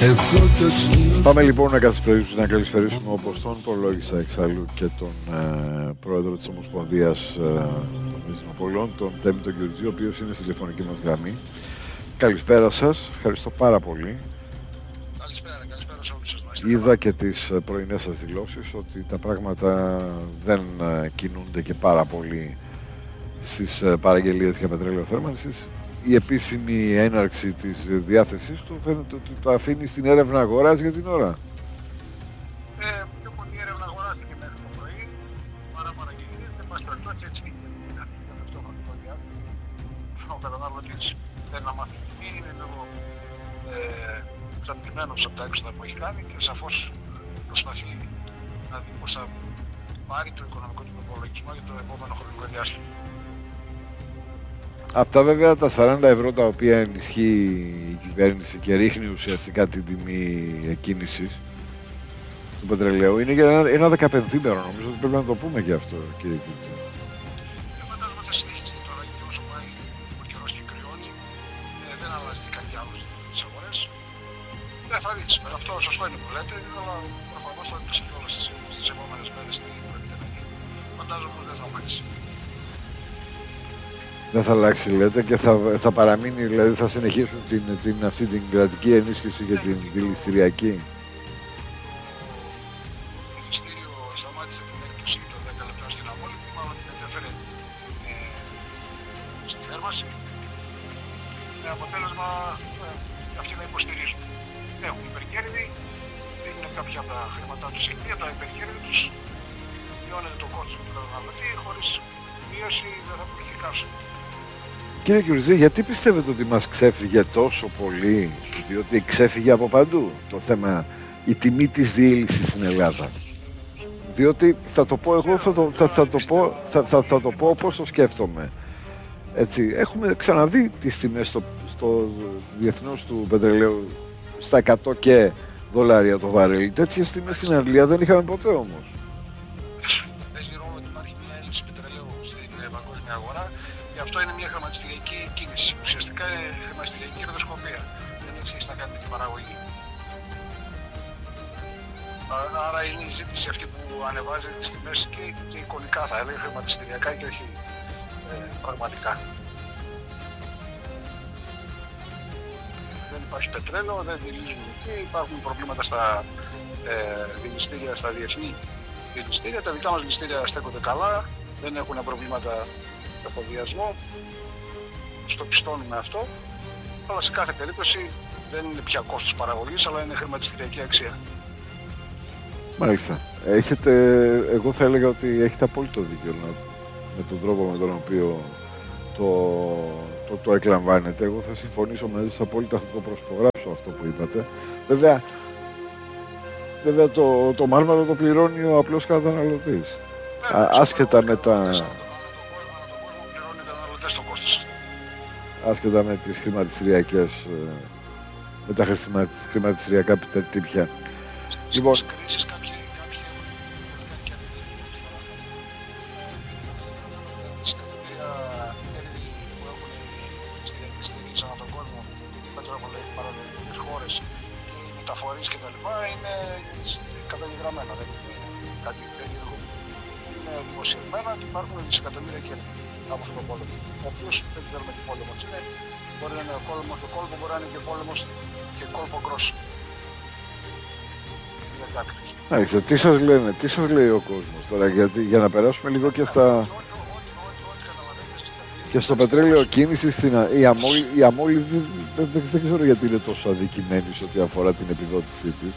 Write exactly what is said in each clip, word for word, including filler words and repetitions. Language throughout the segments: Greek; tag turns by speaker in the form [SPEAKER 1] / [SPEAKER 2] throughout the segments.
[SPEAKER 1] Πάμε λοιπόν να καλησπερίσουμε, να καλησπερίσουμε όπως τον προλόγησα εξάλλου και τον ε, πρόεδρο της Ομοσπονδίας ε, των Μεσοπολών, τον Θέμη τον Γεωργίου, ο οποίος είναι στη τηλεφωνική μας γραμμή. Καλησπέρα σας, ευχαριστώ πάρα πολύ.
[SPEAKER 2] Καλησπέρα, καλησπέρα σε όλους σας.
[SPEAKER 1] Είδα και τις πρωινές σας δηλώσεις ότι τα πράγματα δεν ε, κινούνται και πάρα πολύ στις ε, παραγγελίες για πετρέλαιο θέρμανσης. Η επίσημη έναρξη της διάθεσης του φαίνεται ότι το αφήνει στην έρευνα αγοράς για την ώρα.
[SPEAKER 2] Ε, πιο πολύ έρευνα αγοράς και μέχρι το πρωί, παρά παραγγελίες, δεν πας περιπτώσει έτσι είναι αυτό το χρονικό διάστημα. Ο καταναλωτής θέλει να μάθει τι είναι λίγο ε, εξαντλημένος από τα έξοδα που έχει κάνει και σαφώς προσπαθεί να δει πώς θα πάρει το οικονομικό του υπολογισμό για το επόμενο χρονικό διάστημα.
[SPEAKER 1] Αυτά βέβαια τα σαράντα ευρώ τα οποία ενισχύει η κυβέρνηση και ρίχνει ουσιαστικά την τιμή κίνησης του πετρελαίου είναι για ένα, ένα δεκαπενθήμερο, νομίζω ότι πρέπει να το πούμε και αυτό, κύριε Κίτσο.
[SPEAKER 2] Ε, φαντάζομαι θα συνεχιστεί τώρα και όσο πάει ο καιρός και κρυώνει, ε, δεν αλλάζει κάτι άλλο στις αγορές. Δεν θα δεις, αυτό σωστό είναι που λέτε, αλλά προφανώς θα δείξει και όλες τις επόμενες μέρες τι πρόκειται να γίνει. Φαντάζομαι πως δεν θα αλλάξει.
[SPEAKER 1] Δεν θα αλλάξει λέτε και θα, θα παραμείνει, δηλαδή θα συνεχίσουν την, την, αυτή την κρατική ενίσχυση για την δηληστηριακή.
[SPEAKER 2] Το δηληστήριο σταμάτησε την έκπτωση των δέκα λεπτών στην αμόλυβδη, μάλλον την μετέφερε ε, στη θέρμανση, με αποτέλεσμα ε, αυτοί να υποστηρίζουν. Έχουν υπερκέρδη, δίνουν κάποια από τα χρήματά τους εκεί, από τα υπερκέρδη τους μειώνεται το κόστος του καταναλωτή, χωρίς μείωση δεν θα πουληθεί καύσιμο.
[SPEAKER 1] Κύριε Κιουρζή, γιατί πιστεύετε ότι μας ξέφυγε τόσο πολύ, διότι ξέφυγε από παντού το θέμα, η τιμή της διήλυσης στην Ελλάδα? Διότι θα το πω εγώ, θα το, θα, θα το, πω, θα, θα, θα το πω όπως το σκέφτομαι. Έτσι, έχουμε ξαναδεί τις τιμές στο, στο διεθνώς του πετρελαίου στα εκατό και δολάρια το βαρέλι. Τέτοιες τιμές στην Αγγλία δεν είχαμε ποτέ όμως.
[SPEAKER 2] Παίζει ρόλο ότι υπάρχει μια έλλειψη πετρελαίου στην παγκόσμια αγορά. Γι' αυτό είναι μια χρηματιστηριακή κίνηση. Ουσιαστικά είναι χρηματιστηριακή κερδοσκοπία. Δεν έχει σχέση να κάνει με την παραγωγή. Άρα είναι η ζήτηση αυτή που ανεβάζει τις τιμές και, και εικονικά, θα έλεγα, χρηματιστηριακά και όχι ε, πραγματικά. Δεν υπάρχει πετρέλαιο, δεν δηλίζουν εκεί, υπάρχουν προβλήματα στα ε, δηληστήρια, στα διεθνή δηληστήρια. Τα δικά μας δηληστήρια στέκονται καλά, δεν έχουν προβλήματα εφοδιασμό, στο πιστώνουμε αυτό, αλλά σε κάθε περίπτωση δεν είναι πια κόστος παραγωγής, αλλά είναι χρηματιστηριακή αξία.
[SPEAKER 1] Μάλιστα. Έχετε, εγώ θα έλεγα ότι έχετε απόλυτο δίκιο με τον τρόπο με τον οποίο το, το, το εκλαμβάνετε. Εγώ θα συμφωνήσω μαζί σας απόλυτα, θα το προσπογράψω αυτό που είπατε. Βέβαια, βέβαια το, το μάρμαρο το πληρώνει ο απλός καταναλωτής. Α, άσχετα με τα... άσχετα με τις χρηματιστηριακές, με τα χρηματιστηριακά τύπια. Λοιπόν,
[SPEAKER 2] μεταφορείς και τα λοιπά είναι καταγεγραμμένα, δεν είναι κάτι περίεργο. Είναι δημοσιευμένα και υπάρχουν δισεκατομμύρια κέρδη από αυτόν τον πόλεμο. Ο οποίος δεν ξέρουμε τι πόλεμος είναι. Μπορεί να είναι ο πόλεμος του κόλπου, μπορεί να είναι και ο πόλεμος και κόλπο γκρος.
[SPEAKER 1] Άλιστα, τι σας λένε, τι σας λέει ο κόσμος τώρα, γιατί, για να περάσουμε λίγο και στα... Και στο πετρέλαιο κίνηση, στην, η, αμόλυ, η αμόλυβδη δεν, δεν, δεν ξέρω γιατί είναι τόσο αδικημένη σε ό,τι αφορά την επιδότησή της.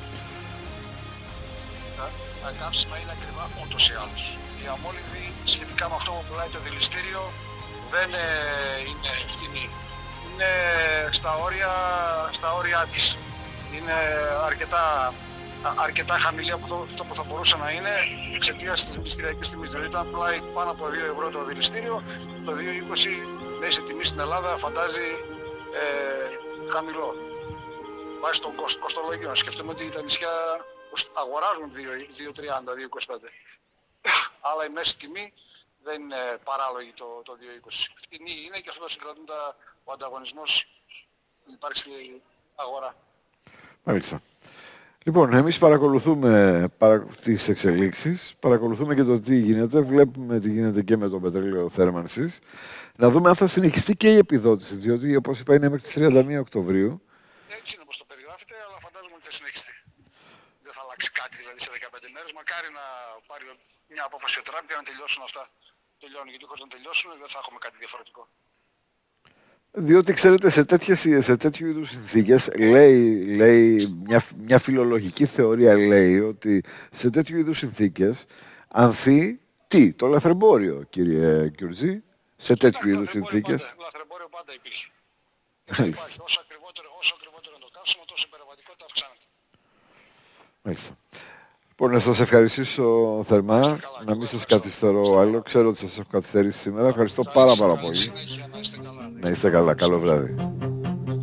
[SPEAKER 2] Τα, τα καύσιμα είναι ακριβά ούτως ή άλλως. Η αμόλυβδη σχετικά με αυτό που πουλάει το δηληστήριο δεν ε, είναι φτηνή. Είναι στα όρια, στα όρια της. Είναι αρκετά, αρκετά χαμηλή από αυτό που θα μπορούσε να είναι εξαιτίας της δηληστηριακής τιμής. Δηλαδή όταν πουλάει πάνω από δύο ευρώ το δηληστήριο, το δύο είκοσι μέση τιμή στην Ελλάδα φαντάζει ε, χαμηλό. Βάσει των κοστολογίων. Σκεφτούμε ότι τα νησιά αγοράζουν δύο τριάντα, δύο είκοσι πέντε. Αλλά η μέση τιμή δεν είναι παράλογη το, το δύο είκοσι. Φτηνή είναι και αυτό συγκρατούν ο ανταγωνισμός που υπάρχει στην αγορά.
[SPEAKER 1] Μάλιστα. Λοιπόν, εμείς παρακολουθούμε παρα... τις εξελίξεις, παρακολουθούμε και το τι γίνεται, βλέπουμε τι γίνεται και με το πετρέλαιο θέρμανσης. Να δούμε αν θα συνεχιστεί και η επιδότηση, διότι όπως είπα είναι μέχρι τις τριάντα μία Οκτωβρίου.
[SPEAKER 2] Έτσι είναι όπως το περιγράφετε, αλλά φαντάζομαι ότι θα συνεχιστεί. Δεν θα αλλάξει κάτι δηλαδή σε δεκαπέντε μέρες. Μακάρι να πάρει μια απόφαση ο Τραμπ για να τελειώσουν αυτά. Τελειώνουν, γιατί χωρίς να τελειώσουν δεν θα έχουμε κάτι διαφορετικό.
[SPEAKER 1] Διότι ξέρετε σε, τέτοιες, σε τέτοιου είδους συνθήκες λέει, λέει μια, μια φιλολογική θεωρία λέει ότι σε τέτοιου είδους συνθήκες ανθεί τι, το λαθρεμπόριο κύριε Κιουρτζή, σε τέτοιου είδους συνθήκες.
[SPEAKER 2] Το λαθρεμπόριο πάντα υπήρχε. Δεν υπάρχει. Όσο ακριβότερο, όσο ακριβότερο είναι το καύσιμο, τόσο η περιβαλλοντικότητα αυξάνεται.
[SPEAKER 1] Μάλιστα. Λοιπόν, να σας ευχαριστήσω θερμά, καλά, να μην σας καθυστερώ άλλο. Ξέρω ότι σας έχω καθυστερήσει σήμερα. Ευχαριστώ πάρα πάρα πολύ.
[SPEAKER 2] Να είστε καλά.
[SPEAKER 1] Να είστε καλά. Καλό βράδυ.